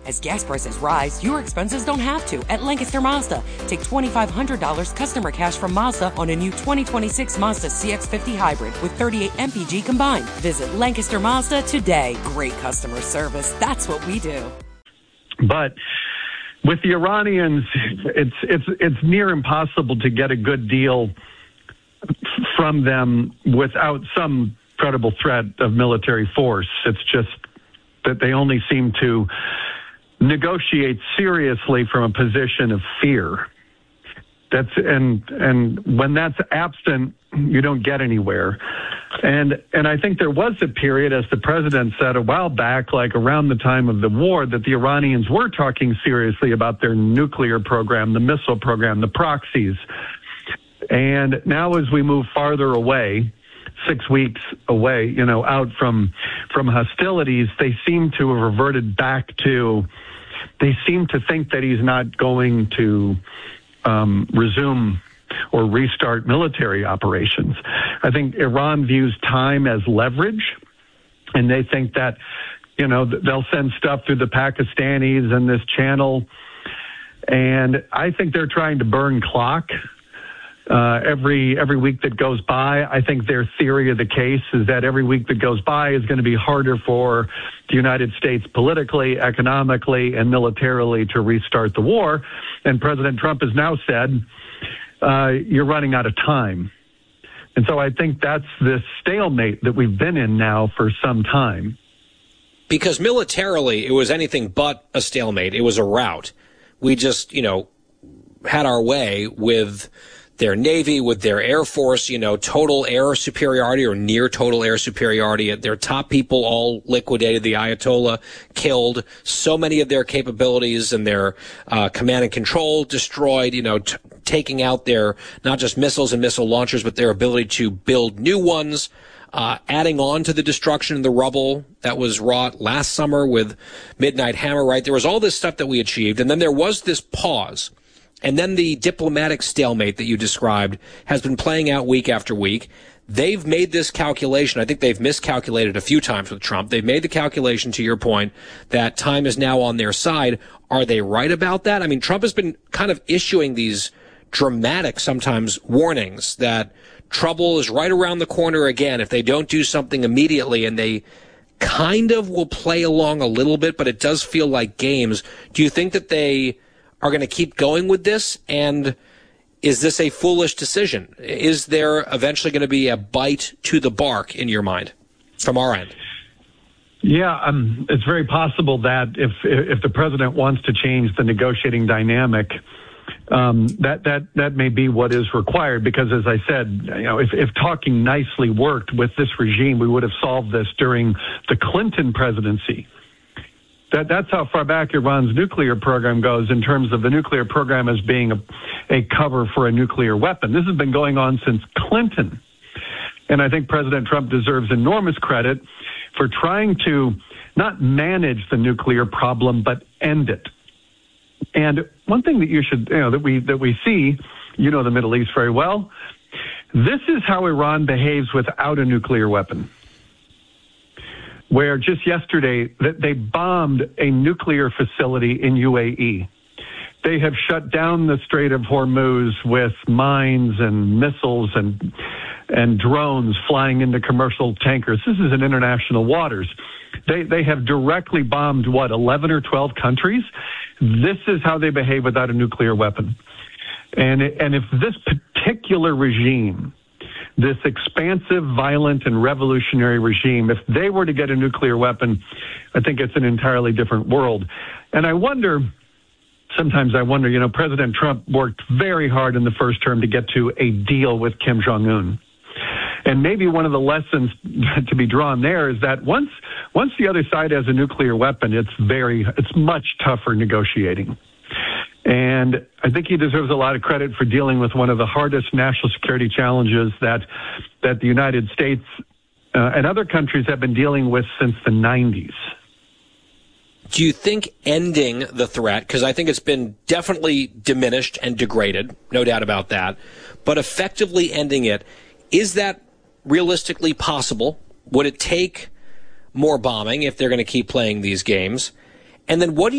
As gas prices rise, your expenses don't have to at Lancaster Mazda. Take $2,500 customer cash from Mazda on a new 2026 Mazda CX-50 Hybrid with 38 MPG combined. Visit Lancaster Mazda today. Great customer service. That's what we do. But with the Iranians, it's near impossible to get a good deal from them without some credible threat of military force. It's just that they only seem to negotiate seriously from a position of fear. And when that's absent, you don't get anywhere. And I think there was a period, as the president said a while back, like around the time of the war, that the Iranians were talking seriously about their nuclear program, the missile program, the proxies. And now as we move farther away, 6 weeks away, out from hostilities, they seem to have reverted back to, they seem to think that he's not going to resume or restart military operations. I think Iran views time as leverage, and they think that, they'll send stuff through the Pakistanis and this channel. And I think they're trying to burn clock. Every week that goes by, I think their theory of the case is that every week that goes by is going to be harder for the United States politically, economically, and militarily to restart the war. And President Trump has now said, you're running out of time. And so I think that's this stalemate that we've been in now for some time. Because militarily, it was anything but a stalemate. It was a rout. We just, had our way with their Navy, with their Air Force, total air superiority or near total air superiority. Their top people all liquidated. The Ayatollah killed. So many of their capabilities and their command and control destroyed, taking out their not just missiles and missile launchers, but their ability to build new ones, adding on to the destruction and the rubble that was wrought last summer with Midnight Hammer, right? There was all this stuff that we achieved, and then there was this pause. And then the diplomatic stalemate that you described has been playing out week after week. They've made this calculation. I think they've miscalculated a few times with Trump. They've made the calculation, to your point, that time is now on their side. Are they right about that? I mean, Trump has been kind of issuing these dramatic, sometimes, warnings that trouble is right around the corner again if they don't do something immediately, and they kind of will play along a little bit, but it does feel like games. Do you think that they are going to keep going with this? And is this a foolish decision? Is there eventually going to be a bite to the bark in your mind from our end? Yeah, it's very possible that if the president wants to change the negotiating dynamic, that may be what is required. Because as I said, if talking nicely worked with this regime, we would have solved this during the Clinton presidency. That's how far back Iran's nuclear program goes in terms of the nuclear program as being a cover for a nuclear weapon. This has been going on since Clinton. And I think President Trump deserves enormous credit for trying to not manage the nuclear problem, but end it. And one thing that you should, that we see, the Middle East very well, this is how Iran behaves without a nuclear weapon. Where just yesterday they bombed a nuclear facility in UAE. They have shut down the Strait of Hormuz with mines and missiles and drones flying into commercial tankers. This is in international waters. They have directly bombed, 11 or 12 countries? This is how they behave without a nuclear weapon. And if this particular regime, this expansive, violent, and revolutionary regime, if they were to get a nuclear weapon, I think it's an entirely different world. And sometimes I wonder, President Trump worked very hard in the first term to get to a deal with Kim Jong-un. And maybe one of the lessons to be drawn there is that once the other side has a nuclear weapon, it's much tougher negotiating. And I think he deserves a lot of credit for dealing with one of the hardest national security challenges that the United States and other countries have been dealing with since the 90s. Do you think ending the threat, because I think it's been definitely diminished and degraded, no doubt about that, but effectively ending it, is that realistically possible? Would it take more bombing if they're going to keep playing these games? And then what do